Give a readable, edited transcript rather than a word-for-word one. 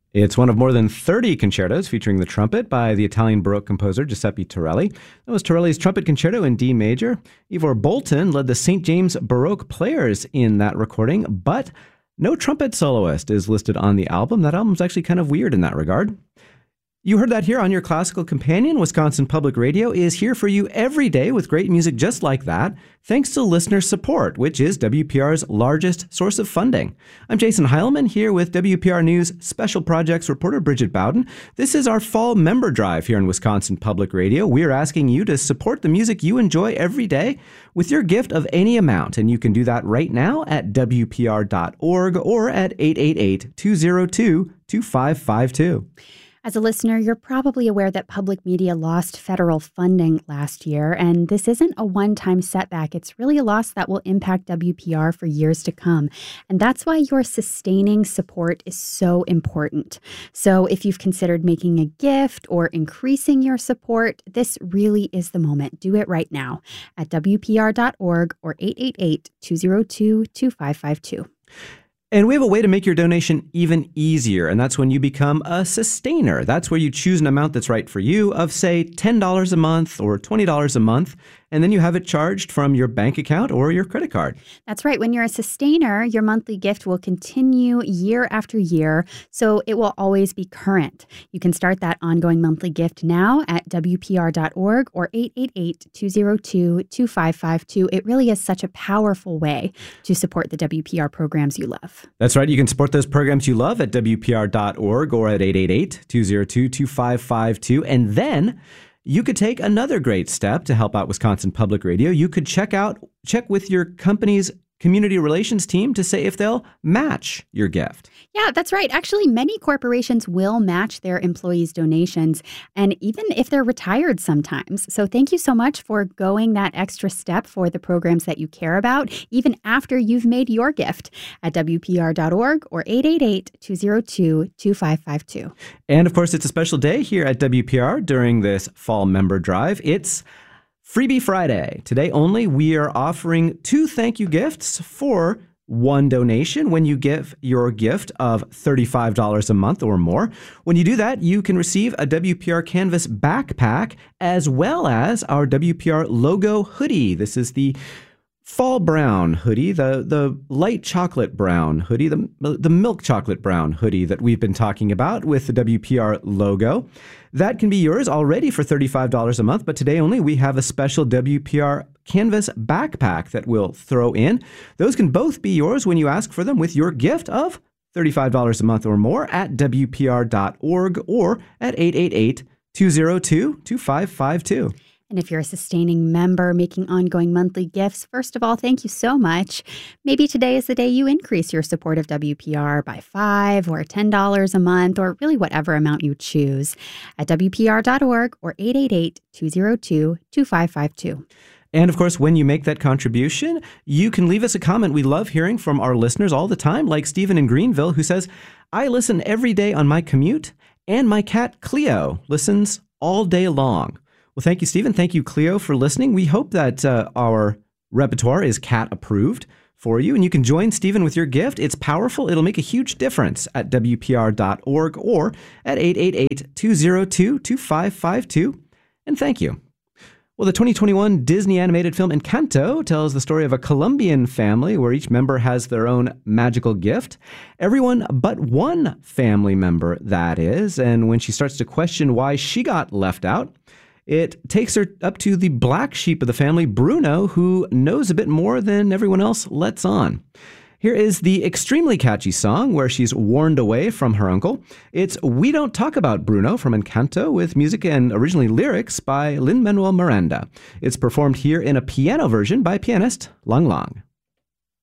It's one of more than 30 concertos featuring the trumpet by the Italian Baroque composer Giuseppe Torelli. That was Torelli's Trumpet Concerto in D major. Ivor Bolton led the St. James Baroque Players in that recording, but no trumpet soloist is listed on the album. That album's actually kind of weird in that regard. You heard that here on your Classical Companion. Wisconsin Public Radio is here for you every day with great music just like that, thanks to listener support, which is WPR's largest source of funding. I'm Jason Heilman here with WPR News Special Projects reporter Bridget Bowden. This is our fall member drive here in Wisconsin Public Radio. We're asking you to support the music you enjoy every day with your gift of any amount, and you can do that right now at WPR.org or at 888-202-2552. As a listener, you're probably aware that public media lost federal funding last year, and this isn't a one-time setback. It's really a loss that will impact WPR for years to come. And that's why your sustaining support is so important. So if you've considered making a gift or increasing your support, this really is the moment. Do it right now at WPR.org or 888-202-2552. And we have a way to make your donation even easier, and that's when you become a sustainer. That's where you choose an amount that's right for you of, say, $10 a month or $20 a month, and then you have it charged from your bank account or your credit card. That's right. When you're a sustainer, your monthly gift will continue year after year, so it will always be current. You can start that ongoing monthly gift now at WPR.org or 888-202-2552. It really is such a powerful way to support the WPR programs you love. That's right. You can support those programs you love at WPR.org or at 888-202-2552. And then you could take another great step to help out Wisconsin Public Radio. You could check with your company's community relations team to say if they'll match your gift. Yeah, that's right. Actually, many corporations will match their employees' donations, and even if they're retired sometimes. So thank you so much for going that extra step for the programs that you care about, even after you've made your gift at WPR.org or 888-202-2552. And of course, it's a special day here at WPR during this fall member drive. It's Freebie Friday. Today only, we are offering 2 thank you gifts for 1 donation when you give your gift of $35 a month or more. When you do that, you can receive a WPR Canvas backpack as well as our WPR logo hoodie. This is the fall brown hoodie, the light chocolate brown hoodie, the milk chocolate brown hoodie that we've been talking about with the WPR logo. That can be yours already for $35 a month, but today only we have a special WPR Canvas backpack that we'll throw in. Those can both be yours when you ask for them with your gift of $35 a month or more at WPR.org or at 888-202-2552. And if you're a sustaining member making ongoing monthly gifts, first of all, thank you so much. Maybe today is the day you increase your support of WPR by $5 or $10 a month, or really whatever amount you choose at WPR.org or 888-202-2552. And of course, when you make that contribution, you can leave us a comment. We love hearing from our listeners all the time, like Stephen in Greenville, who says, I listen every day on my commute, and my cat Cleo listens all day long. Well, thank you, Stephen. Thank you, Cleo, for listening. We hope that our repertoire is cat approved for you, and you can join Stephen with your gift. It's powerful. It'll make a huge difference at WPR.org or at 888-202-2552. And thank you. Well, the 2021 Disney animated film Encanto tells the story of a Colombian family where each member has their own magical gift. Everyone but one family member, that is. And when she starts to question why she got left out, it takes her up to the black sheep of the family, Bruno, who knows a bit more than everyone else lets on. Here is the extremely catchy song where she's warned away from her uncle. It's We Don't Talk About Bruno from Encanto with music and originally lyrics by Lin-Manuel Miranda. It's performed here in a piano version by pianist Lang Lang.